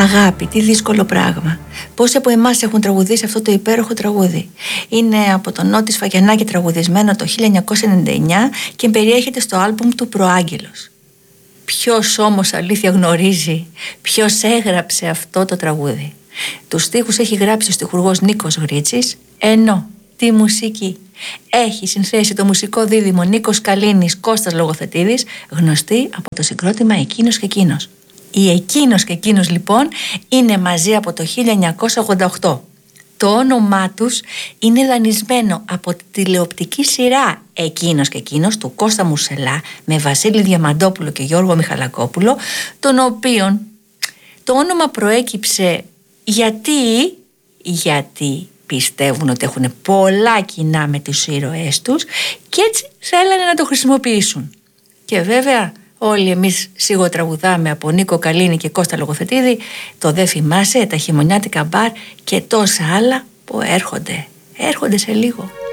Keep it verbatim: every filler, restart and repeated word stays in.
Αγάπη, τι δύσκολο πράγμα. Πόσοι από εμάς έχουν τραγουδήσει αυτό το υπέροχο τραγούδι. Είναι από τον Νότι Σφακιανάκη τραγουδισμένο το χίλια εννιακόσια ενενήντα εννιά και περιέχεται στο άλμπουμ του Προάγγελος. Ποιος όμως αλήθεια γνωρίζει ποιος έγραψε αυτό το τραγούδι? Τους στίχους έχει γράψει ο στιχουργός Νίκος Γρίτσης, ενώ τη μουσική έχει συνθέσει το μουσικό δίδυμο Νίκος Καλίνης Κώστας Λογοθετίδης, γνωστή από το συγκρότημα Εκείνος και Εκείνος. Οι Εκείνος και Εκείνος λοιπόν είναι μαζί από το χίλια εννιακόσια ογδόντα οκτώ. Το όνομά τους είναι δανεισμένο από τη τηλεοπτική σειρά Εκείνος και Εκείνος του Κώστα Μουρσελά με Βασίλη Διαμαντόπουλο και Γιώργο Μιχαλακόπουλο, τον οποίον το όνομα προέκυψε γιατί, γιατί πιστεύουν ότι έχουν πολλά κοινά με τους ήρωές τους και έτσι θέλανε να το χρησιμοποιήσουν. Και βέβαια όλοι εμείς σιγοτραγουδάμε από Νίκο Καλίνη και Κώστα Λογοθετίδη το «Δεν θυμάσαι», τα χειμωνιάτικα μπαρ και τόσα άλλα που έρχονται, έρχονται σε λίγο.